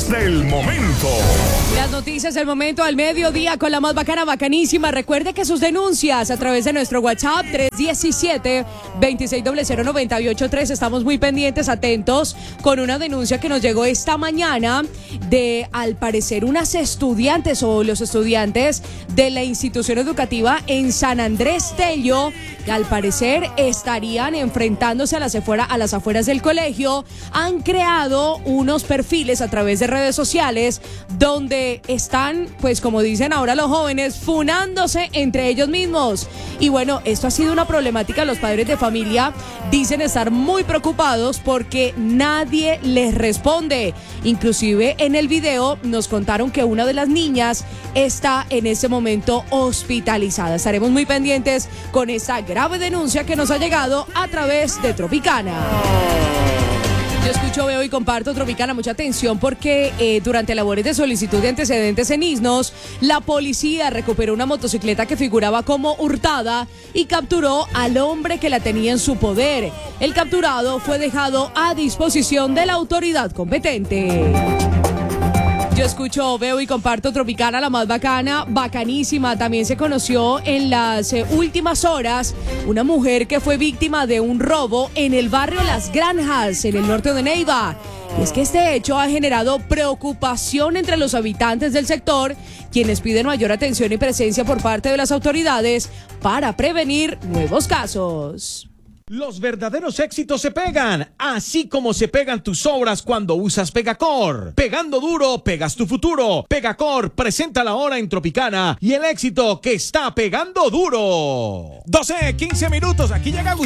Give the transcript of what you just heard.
noticias del momento. Las noticias del momento al mediodía con la más bacana, bacanísima. Recuerde que sus denuncias a través de nuestro WhatsApp 317-2600-983. Estamos muy pendientes, atentos, con una denuncia que nos llegó esta mañana de, al parecer, unas estudiantes o los estudiantes de la institución educativa en San Andrés Tello, que al parecer estarían enfrentándose a las afueras del colegio. Han creado unos perfiles a través de redes sociales donde están, pues como dicen ahora los jóvenes, funándose entre ellos mismos. Y bueno, esto ha sido una problemática. Los padres de familia dicen estar muy preocupados porque nadie les responde. Inclusive en el video nos contaron que una de las niñas está en este momento hospitalizada. Estaremos muy pendientes con esta grave denuncia que nos ha llegado a través de Tropicana. Yo escucho, veo y comparto, Tropicana, mucha atención porque durante labores de solicitud de antecedentes en Isnos, la policía recuperó una motocicleta que figuraba como hurtada y capturó al hombre que la tenía en su poder. El capturado fue dejado a disposición de la autoridad competente. Yo escucho, veo y comparto Tropicana, la más bacana, bacanísima. También se conoció en las últimas horas una mujer que fue víctima de un robo en el barrio Las Granjas, en el norte de Neiva. Y es que este hecho ha generado preocupación entre los habitantes del sector, quienes piden mayor atención y presencia por parte de las autoridades para prevenir nuevos casos. Los verdaderos éxitos se pegan, así como se pegan tus obras cuando usas Pegacor. Pegando duro, pegas tu futuro. Pegacor presenta la hora en Tropicana y el éxito que está pegando duro. 12:15, aquí llega